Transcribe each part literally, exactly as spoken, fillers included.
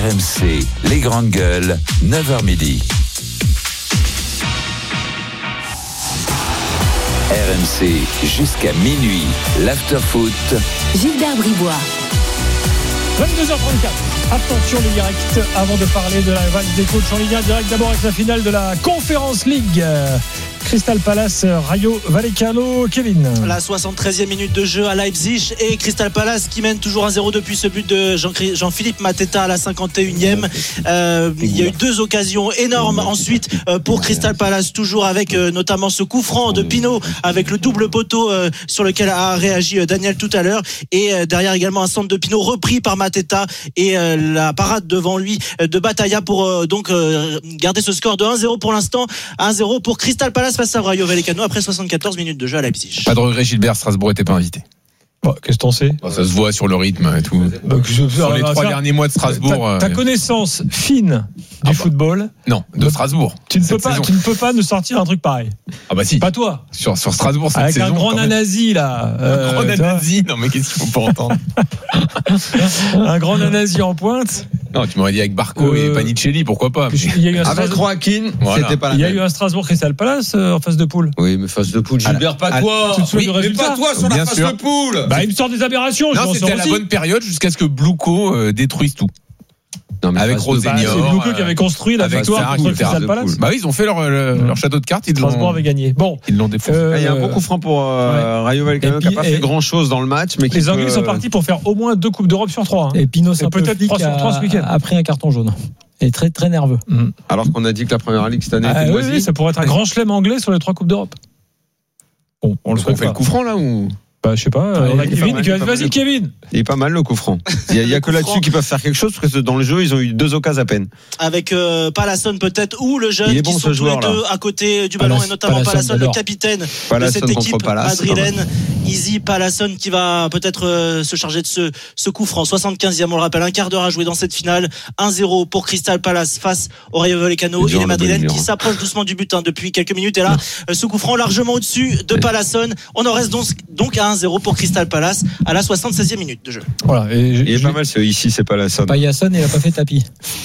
R M C, les grandes gueules, neuf heures midi. R M C, jusqu'à minuit, l'after-foot. Gilbert Bribois. vingt-deux heures trente-quatre. Attention les directs avant de parler de la valse des coachs en Ligue un. Direct d'abord avec la finale de la Conference League. Crystal Palace, Rayo Vallecano, Kevin. La soixante-treizième minute de jeu à Leipzig et Crystal Palace qui mène toujours un zéro depuis ce but de Jean- Jean-Philippe Mateta à la cinquante et unième. Euh, il y a eu deux occasions énormes ensuite euh, pour Crystal Palace, toujours avec euh, notamment ce coup franc de Pino avec le double poteau euh, sur lequel a réagi euh, Daniel tout à l'heure, et euh, derrière également un centre de Pino repris par Mateta et euh, la parade devant lui euh, de Batalla pour euh, donc euh, garder ce score de un zéro pour l'instant. un zéro pour Crystal Palace face à Rayo Vallecano après soixante-quatorze minutes de jeu à Leipzig. Pas de regret, Gilbert, Strasbourg n'était pas invité. Bon, qu'est-ce que t'en sais? Bon, ça se voit sur le rythme et tout. Donc, je, Sur les alors, trois ça, derniers mois de Strasbourg. Ta, ta euh, connaissance fine du Ah bah. football. Non, de Strasbourg. Tu ne, peux cette pas, saison. tu ne peux pas nous sortir un truc pareil. Ah bah si. Pas toi. Sur, sur Strasbourg cette Avec saison. un grand quand même. nanasi là. Euh, Un grand tu vois, nanasi. Non mais qu'est-ce qu'il faut pas entendre? un grand nanasi en pointe. Non, tu m'aurais dit avec Barco Euh, et Panicelli, pourquoi pas? mais- Il y a eu un Avec Strasbourg, Joaquin, Voilà. c'était pas la il y a même. eu un Strasbourg Crystal Palace euh, en phase de poule. Oui, mais phase de poule, Gilbert, pas Ah, toi. tu te souviens du mais résultat pas toi sur Bien la phase sûr. de poule. Bah, il me sort des aberrations. je Non, m'en c'était sors à la aussi. bonne période jusqu'à ce que Blouco euh, détruise tout. Non, mais Avec phase de- Rosé. Bah, c'est Senior, Blouco euh, qui avait construit la avec victoire Sarr, contre et cetera. Crystal Palace. Bah oui, ils ont fait leur, leur, Mm. leur château de cartes, ils Strasbourg l'ont, avait gagné. Bon, ils l'ont défoncé. euh, Ah, il y a un bon coup franc pour euh, Rayo Vallecano Et qui n'a puis- pas fait et- grand chose dans le match, mais qui les Anglais peut- sont partis pour faire au moins deux Coupes d'Europe sur trois. hein. Et Pino Et peut-être trois sur trois ce week-end. a pris un carton jaune. Il est très très nerveux. Alors qu'on a dit que la première ligue cette année Ah, était oui, moisie. oui, ça pourrait être un grand chelem anglais sur les trois Coupes d'Europe. Bon, on le Donc on souhaite fait pas. le coup franc là ou? Bah, je sais pas. Ah, on a il est Kevin pas mal, qui va- il est pas Vas-y, mal. Kevin. Il est pas mal le coup franc. Il y a, il y a que là-dessus qu'ils peuvent faire quelque chose parce que dans le jeu ils ont eu deux occasions à peine. Avec euh, Palasson peut-être ou le jeune Il est qui bon, sont ce tous les joueur, deux à côté du ballon, Palas- et notamment Palasson, Palasson, le j'adore. capitaine Palasson de cette contre équipe Palace, c'est pas mal. madrilène. Easy Palasson qui va peut-être euh, se charger de ce, ce coup franc. soixante-quinzième, on le rappelle, un quart d'heure à jouer dans cette finale. un zéro pour Crystal Palace face au Rayo Vallecano. C'est Et dur, les le madrilènes Bolivien. qui s'approchent doucement du but hein, depuis quelques minutes. Et là, euh, ce coup franc largement au-dessus de Palasson. On en reste donc, donc à un zéro pour Crystal Palace à la soixante-seizième minute de jeu. Voilà. Et Il est je- pas mal ce ici, c'est pas la sonne. Payasson, il a pas fait tapis.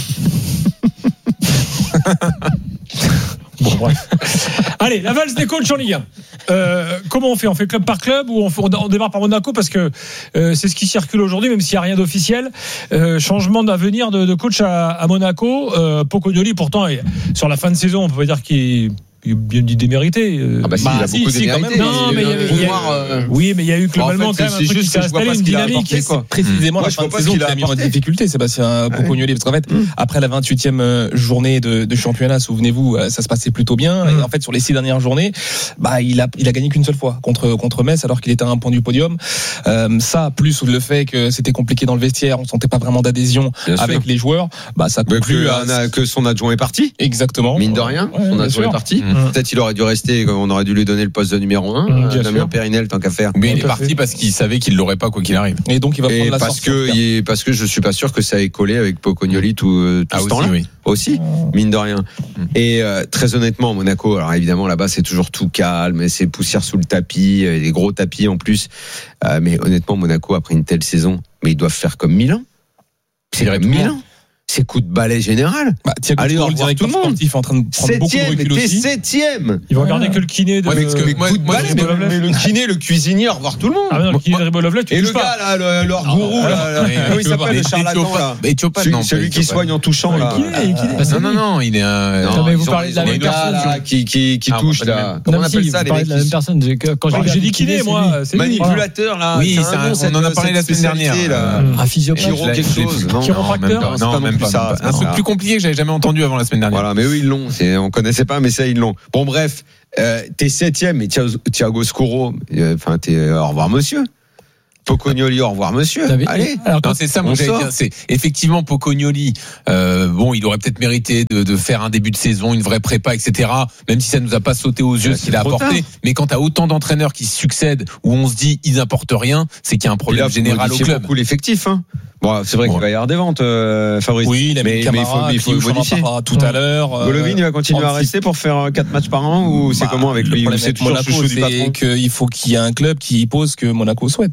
Bon, bref. Allez, la valse des coachs en Ligue un. Euh, comment on fait? On fait club par club ou on, fait, on démarre par Monaco parce que euh, c'est ce qui circule aujourd'hui, même s'il n'y a rien d'officiel. Euh, changement d'avenir de, de coach à, à Monaco. Euh, Pocognoli, pourtant, est, sur la fin de saison, on peut dire qu'il est bien dit démérité. Euh, Ah bah si, bah, il a si, beaucoup si, démérité. quand même. Non, mais il y avait- il y a- Pouvoir, euh, Oui, mais il y a eu globalement en fait, quand même un c'est truc qui juste s'est que je vois installé, pas une ce qu'il a dynamique. apporté, quoi. Précisément Moi, la je fin vois de pas saison ce qui qu'il a a mis en apporté. difficulté Sébastien Pocognoli, parce qu'en fait après la vingt-huitième journée de, de championnat, souvenez-vous, ça se passait plutôt bien, et en fait sur les six dernières journées, bah il a il a gagné qu'une seule fois contre contre Metz alors qu'il était à un point du podium. Euh, ça plus le fait que c'était compliqué dans le vestiaire, on sentait pas vraiment d'adhésion Bien sûr. avec les joueurs, bah ça Mais conclut que, à on a- que son adjoint est parti. exactement. Mine de rien, Ouais, son bien adjoint sûr. est parti. Mmh. Peut-être il aurait dû rester, on aurait dû lui donner le poste de numéro un. Mmh, bien Damien sûr. Périnel, tant qu'à faire. Mais il Tout est à parti fait. parce qu'il savait qu'il l'aurait pas quoi qu'il arrive. Et donc il va Et prendre la parce sortie, en tout que, cas. il est- parce que je suis pas sûr que ça ait collé avec Pocognoli tout, euh, tout Ah ce aussi, temps-là. oui. Aussi, mine de rien. Et euh, très honnêtement, Monaco, alors évidemment là-bas c'est toujours tout calme, et c'est poussière sous le tapis, et des gros tapis en plus. Euh, mais honnêtement, Monaco après une telle saison, mais ils doivent faire comme Milan. C'est comme Directement. Milan. C'est coup de balai général. Bah, Thiago Allez, Touré, au le revoir directeur tout le monde. sportif, est en train de prendre beaucoup de Septième, recul t'es aussi. septième. Ils vont regarder que le kiné de. Ouais, mais parce que Mais moi- coup de moi, balai, je- mais, Ribolovlev. mais le kiné, le cuisinier, au revoir tout le monde. Ah, mais non, le kiné de Ribolovlev, tu Et touches le pas. gars là, le- leur gourou là, là, Mais comment il tu veux pas- s'appelle le mais charlatan Etiopa- là mais Etiopa, Celui, non, celui pas qui Etiopa. soigne en touchant là. Kiné, kiné. Bah, c'est Non, non, lui. non, il est un. Non, mais vous ils ont- parlez de la ils ont même des gars, personne. là, qui qui qui Ah, touchent on va pas là. Non, Comment on mais si, appelle vous ça les parlez mecs de la même qui- personne. J'ai- Quand Bah, j'ai j'ai dit kiné, c'est moi. lui. C'est lui. Manipulateur là. Oui, c'est c'est un un- nom, cette- on en a parlé cette la semaine dernière. spécialité, là. Euh, Un physiopathe. Chiro je l'ai- quelque je l'ai- chose. non, Non, Chiropracteur. même pas. c'est pas Non, non même plus pas. ça, même c'est pas. Un pas truc ça. plus compliqué que j'avais jamais entendu avant la semaine dernière. Voilà, mais eux ils l'ont. C'est, on connaissait pas, mais ça ils l'ont. Bon bref, euh, t'es septième, mais Thiago, Thiago Scuro, euh, enfin t'es euh, au revoir monsieur. Pocognoli, au revoir monsieur. T'avais- Allez. Alors, Non, c'est ça, moi, on j'allais sort. dire, c'est effectivement Pocognoli. Euh, bon, il aurait peut-être mérité de, de faire un début de saison, une vraie prépa, et cetera. Même si ça nous a pas sauté aux yeux Ouais, ce qu'il c'est a trop apporté. tard. Mais quand t'as autant d'entraîneurs qui se succèdent, où on se dit ils n'apportent rien, c'est qu'il y a un Il problème a général au modifié club. beaucoup l'effectif. Hein. Bon, c'est vrai Bon. qu'il va y avoir des ventes, euh, Fabrice. Oui, il a mis mais, mais il faut, Camara, mais il faut Kliouch, on en modifier. parlera tout à l'heure. euh, Golovin, il va continuer à trente-six. rester pour faire quatre matchs par an ou c'est Bah, comment avec le lui ou problème c'est avec toujours Monaco, chouchou du patron. c'est qu'il faut qu'il y ait un club qui pose ce que Monaco souhaite. C'est pour ça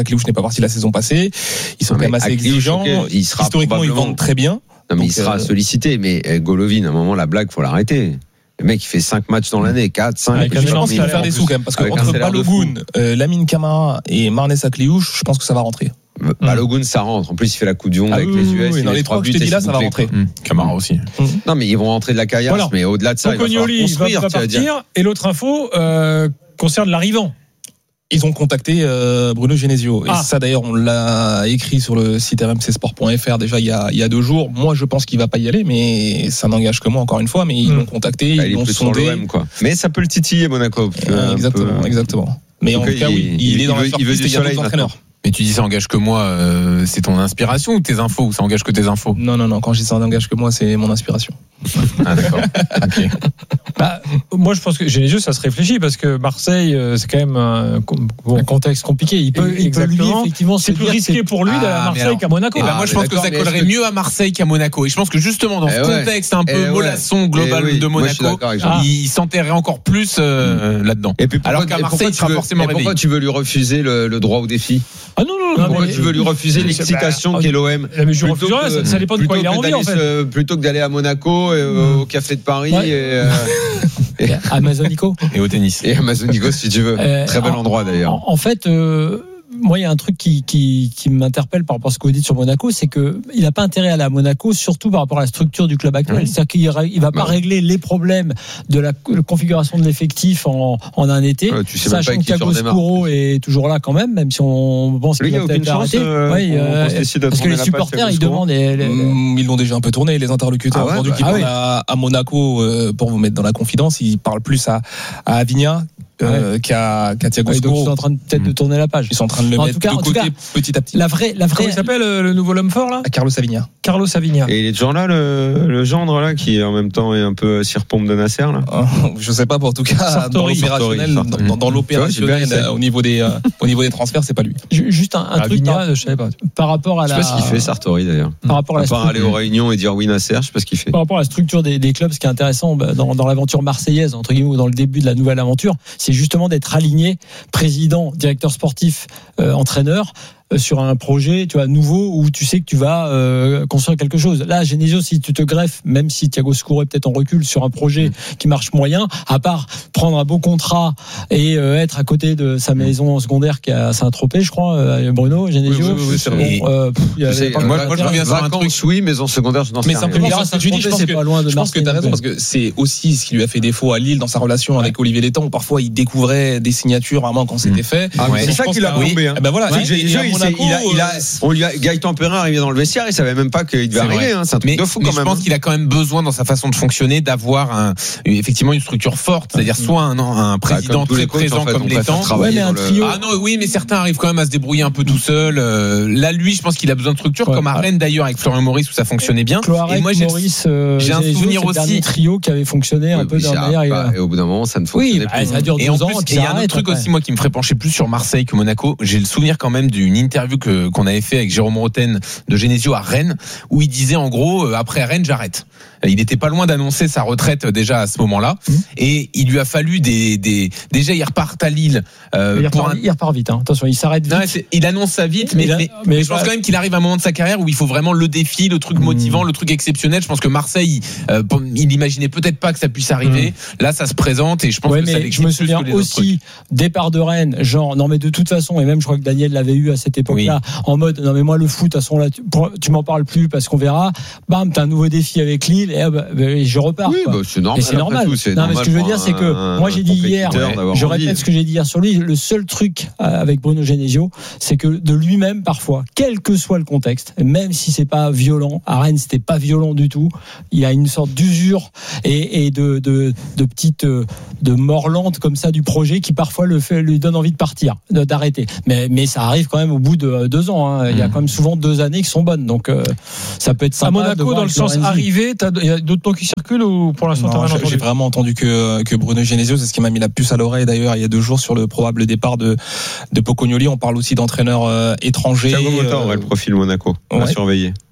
Akliouche n'est pas parti la saison passée. Ils sont Non, quand même mais assez Akliouche, exigeants. okay, il sera Historiquement, ils probablement- vendent très bien. Non, mais Donc, il sera euh, sollicité. Mais eh, Golovin, à un moment, la blague, faut l'arrêter. Le mec, il fait cinq matchs dans l'année, quatre, cinq. Avec un Je énorme pense qu'il va salaire, faire en des plus. sous quand même, parce que Avec un entre salaire de Balogun, euh, Lamine Camara et Marnès Akliouche, je pense que ça va rentrer. Balogun, ça rentre. En plus, il fait la Coupe du Monde Ah avec oui, les oui, U S. oui, il dans met les trois que je buts te et dis là, c'est ça va bouclé, rentrer. quoi. Hum, Camara aussi. Non, mais ils vont rentrer de la caillasse. Voilà. Mais au-delà de ça, il va falloir Pocognoli va construire. pas tu vas dire. partir. Et l'autre info euh, concerne l'arrivant. Ils ont contacté euh, Bruno Genesio. Et Ah. ça, d'ailleurs, on l'a écrit sur le site r m c sport point f r déjà il y a, il y a deux jours. Moi, je pense qu'il va pas y aller, mais ça n'engage que moi, encore une fois. Mais ils Mm. l'ont contacté, Ah, ils il est l'ont plus sur sondé. l'O M, quoi. Mais ça peut le titiller, Monaco. parce que Euh, un exactement, peu- exactement. Mais En en tout tout cas, cas, oui, il- il, il est dans veut- la il veut shortlist du et il y a soleil d'autres entraîneurs. Mais tu dis ça engage que moi, euh, c'est ton inspiration ou tes infos, ou ça engage que tes infos? Non, non, non. Quand je dis ça n'engage que moi, c'est mon inspiration. Ah d'accord. Ok. Bah, moi, je pense que Genesio, ça se réfléchit parce que Marseille, euh, c'est quand même un, bon, Un contexte compliqué. Il peut, il peut lui, Exactement. effectivement, c'est se plus dire risqué que- pour lui d'aller à Ah, mais Marseille alors- qu'à Monaco. Eh ben Ah, moi je mais pense que d'accord, ça mais est-ce collerait que- mieux à Marseille qu'à Monaco. Et je pense que justement dans ce Eh ouais. contexte un peu Eh ouais. mollasson global Eh oui. de Moi, je suis Monaco, d'accord avec Jean. il s'enterrerait encore plus euh, là-dedans. Et puis pourquoi- Alors qu'à et pourquoi Marseille, il tu sera veux- forcément et pourquoi réveillé. tu veux lui refuser le, le droit au défi? Ah non, non, non. Pourquoi mais- tu veux lui refuser c'est- l'excitation bah, qu'est l'O M? mais je Plutôt refuserais, que- ça, ça dépend de quoi plutôt il a que envie en d'aller fait. se- Plutôt que d'aller à Monaco, et, euh, au Café de Paris Ouais. et, euh, et, Amazonico. Et au tennis. et Amazonico si tu veux. Euh, Très bel en- endroit d'ailleurs. En, en fait, euh, moi, il y a un truc qui, qui, qui m'interpelle par rapport à ce que vous dites sur Monaco, c'est que il n'a pas intérêt à aller à Monaco, surtout par rapport à la structure du club actuel. Mmh. C'est-à-dire qu'il ne il va pas Bah oui. régler les problèmes de la co- configuration de l'effectif en, en un été. Ouais, tu sais même pas Sachant avec que qui tu Thiago redémarres. Scuro est toujours là quand même, même si on pense Lui, il qu'il y a va aucune peut-être chance arrêter. euh, Ouais, qu'on- euh, qu'on se décide de parce que tourner les la page, supporters, Thiago ils Scuro. demandent. les- les- Mm, Ils l'ont déjà un peu tourné, les interlocuteurs Ah ouais, aujourd'hui bah, qui ah parlent oui. à, à Monaco, euh, pour vous mettre dans la confidence, ils parlent plus à, à Avigna euh, qu'à, qu'à Thiago Ouais, donc ils sont Scuro. en train de- peut-être de tourner la page. Ils sont en train de le En mettre tout cas- de en tout côté cas, petit à petit. La vraie, la Comment vraie. il s'appelle euh, le nouveau l'homme fort là? À Carlos Avigna. Carlos Savigna. Et il est toujours là, le, le gendre là, qui en même temps est un peu sirpompe de Nasser là. Je sais pas, pour en tout cas, Sartori. dans l'opérationnel, Sartori, dans, dans, dans l'opérationnel, Ouais, c'est bien, euh, au niveau des, euh, au niveau des transferts, c'est pas lui. Ju- Juste un, un truc Avigna, par, je savais pas. par rapport à Je sais la. pas ce qu'il fait Sartori d'ailleurs. Par rapport à À la part structure- aller aux réunions et dire oui Nasser, je sais pas ce qu'il fait. Par rapport à la structure des, des clubs, ce qui est intéressant bah, dans, dans l'aventure marseillaise, entre guillemets, ou dans le début de la nouvelle aventure, c'est justement d'être aligné président, directeur sportif, euh, entraîneur, euh, sur un projet, tu vois, nouveau où tu sais que tu vas euh, construire quelque chose. Là, Genesio, si tu te greffes, même si Thiago Scuro est peut-être en recul sur un projet qui marche moyen, à part prendre un beau contrat et euh, être à côté de sa maison secondaire qui est à Saint-Tropez, je crois, euh, Bruno, Genesio. Oui, oui, oui, oui, c'est vrai. Bon, euh, pff, il y a- Je sais, pas- euh, moi- moi, je reviens sur un vacances, oui, maison secondaire, je n'en sais Mais rien. simplement, Verras, ce que tu dis, je pense c'est que, pas loin de je pense que Marseille t'as non raison, plus. parce que c'est aussi ce qui lui a fait défaut à Lille dans sa relation avec Olivier Létang, où parfois il découvrait des signatures vraiment quand c'était fait. Ah, mais Ouais. c'est Je ça pense qui l'a que- plombé. Hein. Eh ben voilà, C'est et- que j'ai- et j'ai- à il s'est- Monaco, il a- il a- euh, on lui a, Gaëtan Perrin arrivé dans le vestiaire, il savait même pas qu'il devait C'est arriver. vrai. Hein. C'est un truc Mais, de fou mais quand je même. pense hein. qu'il a quand même besoin dans sa façon de fonctionner d'avoir un, effectivement une structure forte, c'est-à-dire soit un, un président Bah, comme tous les très coachs, présent en fait, comme on préfère l'étang. travailler Ouais, mais dans un le- trio. Ah non, oui, mais certains arrivent quand même à se débrouiller un peu tout seul. Euh, là, lui, je pense qu'il a besoin de structure, Ouais. comme à Rennes d'ailleurs avec Florian Maurice où ça fonctionnait bien. Cloarec, Et moi, j'ai Maurice, euh, j'ai un Genesio, souvenir c'est le aussi- dernier trio qui avait fonctionné un Oui, peu oui, de ça la a manière. il pas- a- Et au bout d'un moment, ça ne Oui, fonctionnait bah, plus. ça dure Et en deux ans. plus, et puis et il y ça a un autre arrête truc après. aussi, moi, qui me ferait pencher plus sur Marseille que Monaco. J'ai le souvenir quand même d'une interview que, qu'on avait fait avec Jérôme Roten de Genesio à Rennes, où il disait en gros, euh, après Rennes, j'arrête. Il n'était pas loin d'annoncer sa retraite déjà à ce moment-là. Mmh. Et il lui a fallu des, des, déjà, il repart à Lille, euh, Il pour repart, un, il repart vite. Hein. Attention, il s'arrête vite. non, c'est- il annonce ça vite, mais, Mais là- mais, mais mais je pense bah- quand même qu'il arrive à un moment de sa carrière où il faut vraiment le défi, le truc motivant, le truc exceptionnel. Je pense que Marseille, euh, il n'imaginait peut-être pas que ça puisse arriver. Là, ça se présente et je pense Ouais, que ça mais l'excite je me plus souviens que les autres trucs. aussi départ de Rennes, genre non mais de toute façon, et même je crois que Daniel l'avait eu à cette époque-là, en mode non mais moi le foot à son là, tu, pour- tu m'en parles plus parce qu'on verra. Bam, t'as un nouveau défi avec Lille et, ah bah, bah, et je repars. Oui, quoi. bah, c'est normal. Et c'est après normal. tout, c'est Non, mais ce que je veux normal dire, c'est pour que un- moi j'ai un dit hier, compétiteur d'avoir je envie. répète ce que j'ai dit hier sur lui, le seul truc euh, avec Bruno Genesio, c'est que de lui-même parfois, quel que soit le contexte, et même si c'est pas violent, à Rennes c'était pas violent du tout, il a une sorte d'usure et, et de, de, de petite euh, de mort lente comme ça du projet qui parfois le fait, lui donne envie de partir, de- d'arrêter. Mais, mais ça arrive quand même au bout de euh, deux ans. Hein. Il y a quand même souvent deux années qui sont bonnes, donc euh, ça peut être sympa. À de Monaco, voir dans le avec sens Lorenzi. arrivé, t'as- il y a d'autres noms qui circulent ou pour l'instant t'as Non, rien j'ai- entendu? j'ai vraiment entendu que, que Bruno Genesio, c'est ce qui m'a mis la puce à l'oreille d'ailleurs il y a deux jours sur le probable départ de, de Pocognoli. On parle aussi d'entraîneurs euh, étrangers. Thiago Motta euh, aurait le profil Monaco. On va ouais. surveiller.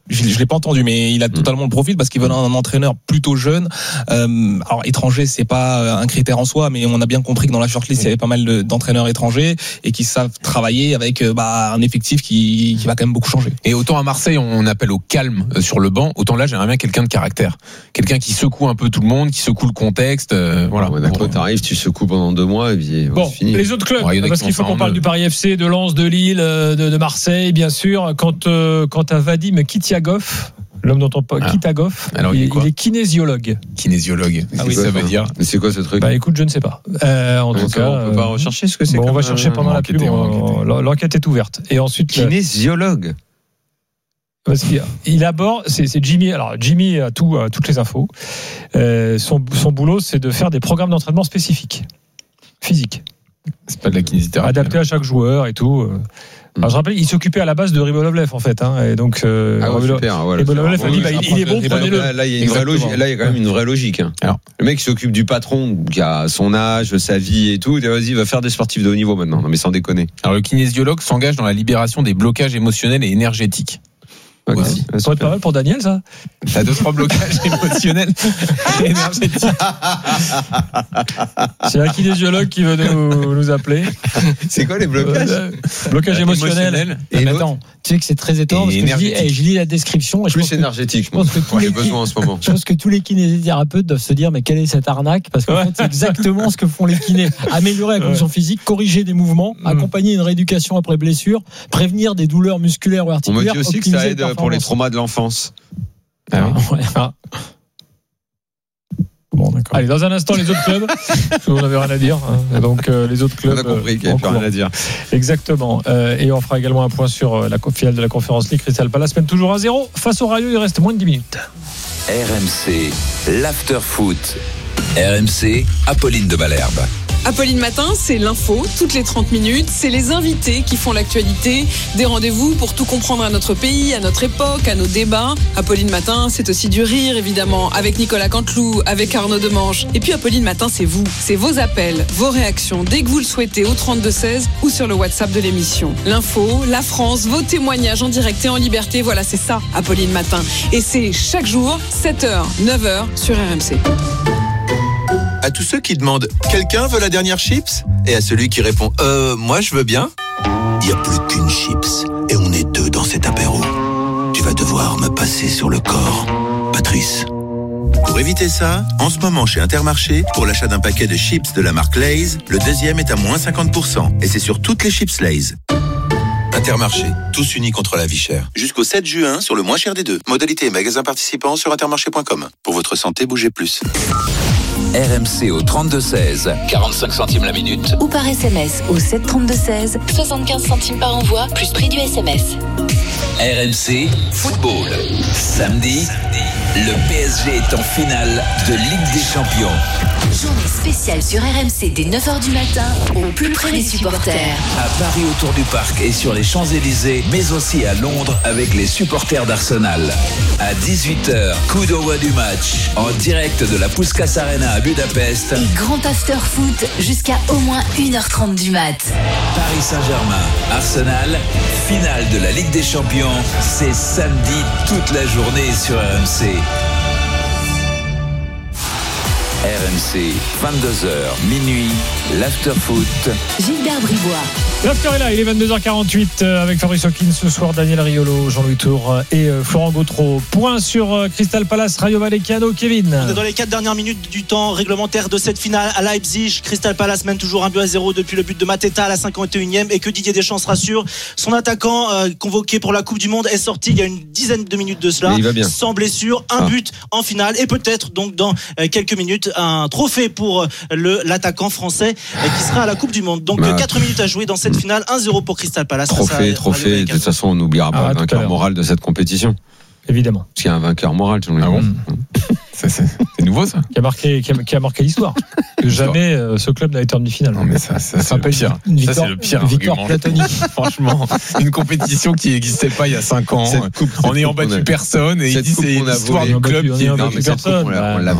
Je, je l'ai pas entendu, mais il a totalement le profil parce qu'il veut un, un entraîneur plutôt jeune. Euh, alors étranger, c'est pas un critère en soi, mais on a bien compris que dans la shortlist il y avait pas mal de, d'entraîneurs étrangers et qui savent travailler avec bah, un effectif qui, qui va quand même beaucoup changer. Et autant à Marseille on appelle au calme sur le banc, autant là j'aimerais bien quelqu'un de caractère, quelqu'un qui secoue un peu tout le monde, qui secoue le contexte. Euh, voilà. Ouais, d'accord, t'arrives, tu secoues pendant deux mois et puis bon, c'est fini. Les autres clubs, ouais, parce qu'il faut qu'on parle deux. du Paris F C, de Lens, de Lille, de, de Marseille, bien sûr. Quand euh, quant à Vadim Kitiagov. L'homme dont on parle, ah. Kitagov, Alors, il, il, est il est kinésiologue. Kinésiologue. Ah oui, ça ça veut dire. Mais c'est quoi ce truc? Bah écoute, je ne sais pas. Euh, en tout cas, on peut pas rechercher ce que c'est. Bon, on va euh, chercher pendant la pub. On, l'enquête est ouverte. Et ensuite, kinésiologue. Parce qu'il il aborde, c'est, c'est Jimmy. Alors Jimmy a tout, a toutes les infos. Euh, son, son boulot, c'est de faire des programmes d'entraînement spécifiques, physiques. C'est pas de la kinésithérapie. Adapté à chaque joueur et tout. Alors, je rappelle, il s'occupait à la base de Ribolovlev en fait, hein, et donc euh, ah ouais, Ribolo- super, ouais, Ribolovlev a dit bah, il, il est bon, prenez-le. Là, là, il y a une vraie logique. Là, il y a quand même une vraie logique. Hein. Alors, le mec qui s'occupe du patron, qui a son âge, sa vie et tout, il dit, vas-y, va faire des sportifs de haut niveau maintenant. Non, mais sans déconner. Alors, le kinésiologue s'engage dans la libération des blocages émotionnels et énergétiques. Okay. Aussi. Ça pourrait être pas mal pour Daniel, ça. T'as deux, trois blocages émotionnels et énergétiques. C'est un kinésiologue qui veut nous, nous appeler. C'est quoi les blocages? euh, Blocage émotionnel. émotionnel. Et attends, tu sais que c'est très étonnant parce que je lis, je lis la description. Et je plus pense énergétique, je pense que tous les les besoins en ce moment. Je pense que tous les kinésithérapeutes doivent se dire mais quelle est cette arnaque, parce qu'en ouais. fait c'est exactement ce que font les kinés: améliorer la condition ouais. physique, corriger des mouvements, mmh. accompagner une rééducation après blessure, prévenir des douleurs musculaires ou articulaires. On me dit aussi que ça aide pour les traumas de l'enfance. Ah oui. Ouais. Ah. Bon, d'accord. Allez, dans un instant, les autres clubs. On n'avait rien à dire. Hein. Donc, euh, les autres clubs. On a compris qu'il n'y avait plus rien à dire. Exactement. Euh, et on fera également un point sur la finale de la Conférence League. Crystal Palace mène toujours à zéro. Face au Rayo, il reste moins de dix minutes. R M C, l'after foot. R M C, Apolline de Malherbe. Apolline Matin, c'est l'info, toutes les trente minutes, c'est les invités qui font l'actualité, des rendez-vous pour tout comprendre à notre pays, à notre époque, à nos débats. Apolline Matin, c'est aussi du rire, évidemment, avec Nicolas Canteloup, avec Arnaud Demange. Et puis Apolline Matin, c'est vous, c'est vos appels, vos réactions, dès que vous le souhaitez, au trente-deux seize ou sur le WhatsApp de l'émission. L'info, la France, vos témoignages en direct et en liberté, voilà, c'est ça, Apolline Matin. Et c'est chaque jour, sept heures, neuf heures, sur R M C. À tous ceux qui demandent « Quelqu'un veut la dernière chips ?» et à celui qui répond « Euh, moi je veux bien ?» Il n'y a plus qu'une chips et on est deux dans cet apéro. Tu vas devoir me passer sur le corps, Patrice. Pour éviter ça, en ce moment chez Intermarché, pour l'achat d'un paquet de chips de la marque Lay's, le deuxième est à moins cinquante pour cent et c'est sur toutes les chips Lay's. Intermarché, tous unis contre la vie chère. Jusqu'au sept juin sur le moins cher des deux. Modalité et magasins participants sur intermarché point com. Pour votre santé, bougez plus. R M C au trente-deux seize, quarante-cinq centimes la minute. Ou par S M S au sept trente-deux seize, soixante-quinze centimes par envoi, plus prix du S M S. R M C Football. Samedi, le P S G est en finale de Ligue des Champions. Journée spéciale sur R M C dès neuf heures du matin, au plus près des supporters. À Paris autour du parc et sur les Champs-Élysées, mais aussi à Londres avec les supporters d'Arsenal. À dix-huit heures, coup d'envoi du match en direct de la Puskás Arena à Budapest. Et grand after foot jusqu'à au moins une heure trente du mat. Paris Saint-Germain, Arsenal, finale de la Ligue des Champions. C'est samedi toute la journée sur R M C. R M C, vingt-deux heures, minuit, l'after-foot. Gilbert Bribois. L'after est là, il est vingt-deux heures quarante-huit avec Fabrice Hawkins ce soir, Daniel Riolo, Jean-Louis Tour et Florent Gautreau. Point sur Crystal Palace, Rayo Vallecano, Kevin. On est dans les quatre dernières minutes du temps réglementaire de cette finale à Leipzig. Crystal Palace mène toujours un but à zéro depuis le but de Mateta à la cinquante et unième et que Didier Deschamps se rassure. Son attaquant euh, convoqué pour la Coupe du Monde est sorti il y a une dizaine de minutes de cela. Il va bien. Sans blessure, un ah. but en finale et peut-être donc dans euh, quelques minutes un trophée pour le, l'attaquant français euh, qui sera à la Coupe du Monde. Donc bah, quatre minutes à jouer dans cette finale, un zéro pour Crystal Palace. Trophée, trophée, de toute façon on n'oubliera pas ah, le vainqueur moral de cette compétition. Évidemment. Parce qu'il y a un vainqueur moral, tu ah bon c'est, c'est, c'est nouveau ça. Qui a marqué, qui a, qui a marqué l'histoire. Que jamais euh, ce club n'a été en demi-finale. Non mais ça, ça, ça, c'est, le pire. Une ça victoire, c'est le pire. Victoire platonique. Franchement, une compétition qui n'existait pas il y a cinq ans. Cette coupe, en n'ayant battu a... personne et il dit c'est l'histoire du club qui n'a battu personne. On l'a